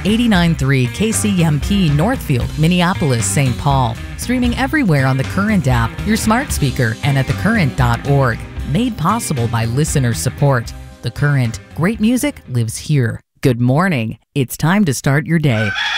89.3 KCMP Northfield, Minneapolis, St. Paul. Streaming everywhere on the Current app, your smart speaker, and at thecurrent.org. Made possible by listener support. The Current. Great music lives here. Good morning. It's time to start your day.